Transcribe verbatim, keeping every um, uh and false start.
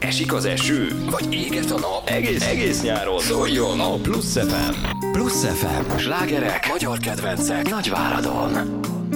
Esik az eső, vagy éget a nap, egész, egész nyáron szóljon a Plusz ef em. Plusz ef em, slágerek, magyar kedvencek Nagyváradon.